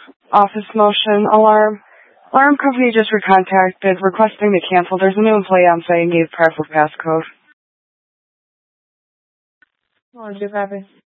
Office motion. Alarm. Alarm company just recontacted requesting to cancel. There's a new employee on site and gave powerful passcode. What would you copy?